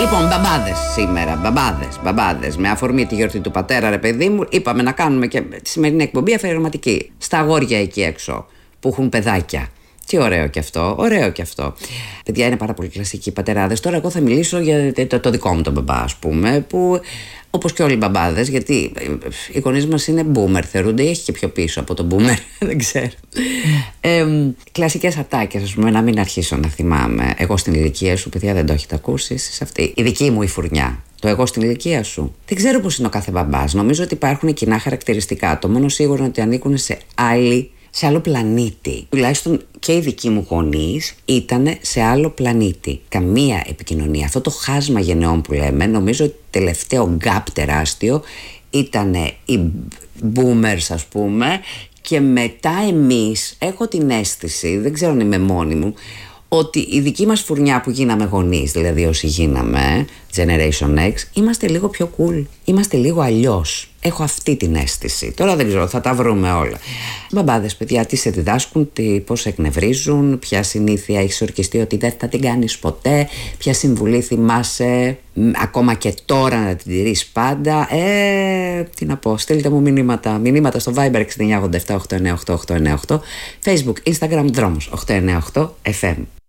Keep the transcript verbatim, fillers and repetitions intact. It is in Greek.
Λοιπόν, μπαμπάδες σήμερα, μπαμπάδες, μπαμπάδες. Με αφορμή τη γιορτή του πατέρα, ρε παιδί μου, είπαμε να κάνουμε και τη σημερινή εκπομπή αφιερωματική στα αγόρια εκεί έξω που έχουν παιδάκια. Τι ωραίο κι αυτό, ωραίο κι αυτό. Παιδιά, είναι πάρα πολύ κλασικοί οι πατεράδες. Τώρα, εγώ θα μιλήσω για το, το δικό μου τον μπαμπά, ας πούμε, που όπως και όλοι οι μπαμπάδες, γιατί οι γονείς μας είναι boomer, θεωρούνται, ή έχει και πιο πίσω από τον boomer, δεν ξέρω. Ε, κλασικές ατάκες, ας πούμε, να μην αρχίσω να θυμάμαι. Εγώ στην ηλικία σου, παιδιά, δεν το έχετε ακούσει, εσείς αυτή. Η δική μου η φουρνιά. Το εγώ στην ηλικία σου. Δεν ξέρω πώς είναι ο κάθε μπαμπάς. Νομίζω ότι υπάρχουν κοινά χαρακτηριστικά. Το μόνο σίγουρο είναι ότι ανήκουν σε άλλη. Σε άλλο πλανήτη. Τουλάχιστον και οι δικοί μου γονείς ήταν σε άλλο πλανήτη. Καμία επικοινωνία. Αυτό το χάσμα γενεών που λέμε, νομίζω ότι τελευταίο γκάπ τεράστιο ήταν οι boomers, ας πούμε, και μετά εμείς, έχω την αίσθηση, δεν ξέρω αν είμαι μόνη μου, ότι η δική μας φουρνιά που γίναμε γονείς, δηλαδή όσοι γίναμε, Generation X, είμαστε λίγο πιο cool. Είμαστε λίγο αλλιώς. Έχω αυτή την αίσθηση. Τώρα δεν ξέρω, θα τα βρούμε όλα. Μπαμπάδες, παιδιά, τι σε διδάσκουν, τι, πώς σε εκνευρίζουν, ποια συνήθεια έχεις ορκιστεί ότι δεν θα την κάνεις ποτέ, ποια συμβουλή θυμάσαι ακόμα και τώρα να την τηρείς πάντα. Ε, τι να πω, στείλτε μου μηνύματα. Μηνύματα στο Viber έξι εννιά ογδόντα επτά οκτώ εννιά οκτώ οκτώ εννιά οκτώ, Facebook, Instagram, Δρόμος οκτώ εννιά οκτώ εφ εμ.